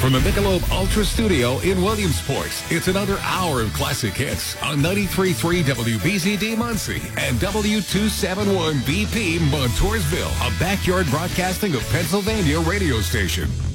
From the Michelob Ultra Studio in Williamsport, it's another hour of classic hits on 93.3 WBZD Muncie and W271BP Montoursville, a backyard broadcasting of Pennsylvania radio station.